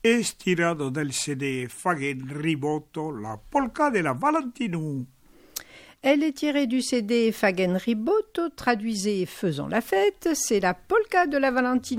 Estirato del CD Fagen Ribotto, la polka della Valentino. Elle est tirée du CD Fagen Ribotto, traduisez Faisons la fête, c'est la polka de la Valentino.